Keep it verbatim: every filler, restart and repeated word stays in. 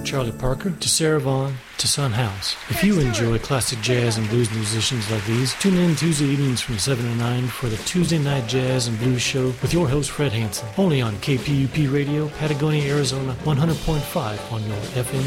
Charlie Parker to Sarah Vaughan to Son House. If you enjoy classic jazz and blues musicians like these, tune in Tuesday evenings from seven to nine for the Tuesday Night Jazz and Blues Show with your host Fred Hansen, only on K P U P Radio, Patagonia, Arizona, one hundred point five on your F M